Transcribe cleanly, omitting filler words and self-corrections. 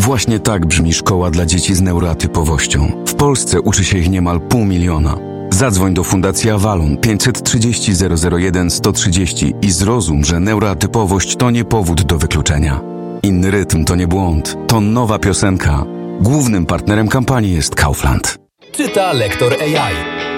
Właśnie tak brzmi szkoła dla dzieci z neuroatypowością. W Polsce uczy się ich niemal 500 000. Zadzwoń do Fundacji Avalon 530 001 130 i zrozum, że neuroatypowość to nie powód do wykluczenia. Inny rytm to nie błąd, to nowa piosenka. Głównym partnerem kampanii jest Kaufland. Czyta lektor AI.